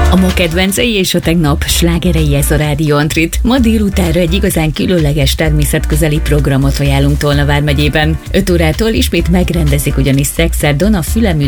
A ma kedvencei és a tegnap slágerei, ez a Rádió Antrit. Ma délutánra egy igazán különleges természetközeli programot ajánlunk Tolnavár megyében. 5 órától ismét megrendezik ugyanis Szexárdon a Fülemű